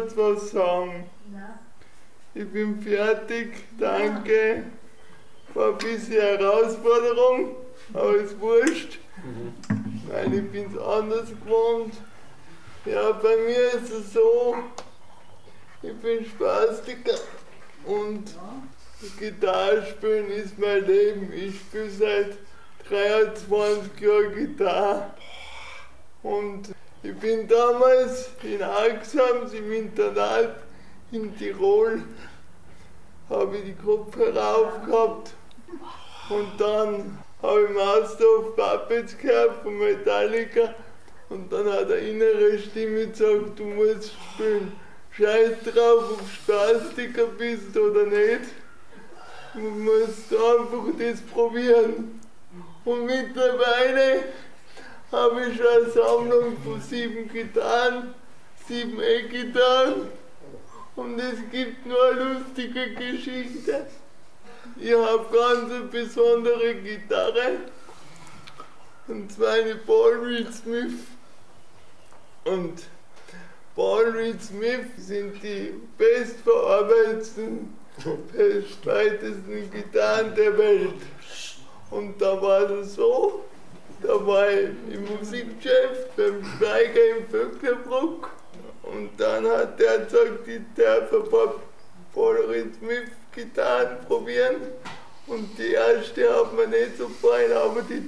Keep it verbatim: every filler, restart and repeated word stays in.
kurz was sagen. Ich bin fertig, danke. War ein bisschen Herausforderung, aber ist wurscht. Weil ich bin es anders gewohnt. Ja, bei mir ist es so, ich bin Spastiker und Gitarre spielen ist mein Leben. Ich spiele seit dreiundzwanzig Jahren Gitarre. Und ich bin damals in Axams im Internat in Tirol, habe ich die Kopfhörer aufgehabt und dann habe ich Master of Puppets gehört von Metallica und dann hat eine innere Stimme gesagt, du musst spielen. Scheiß drauf, ob du Spastiker bist oder nicht. Du musst einfach das probieren. Und mittlerweile habe ich schon eine Sammlung von sieben Gitarren, sieben E-Gitarren und es gibt nur eine lustige Geschichte. Ich habe ganz eine besondere Gitarre und zwar eine Paul Reed Smith. Und Paul Reed Smith sind die bestverarbeiteten, bestweitesten Gitarren der Welt. Und da war es so, da war ich im Musikgeschäft beim Steiger im Vöcklerbruck und dann hat der gesagt, ich darf ein paar Paul Reed Smith Gitarren probieren und die erste hat mir nicht so gefallen, aber die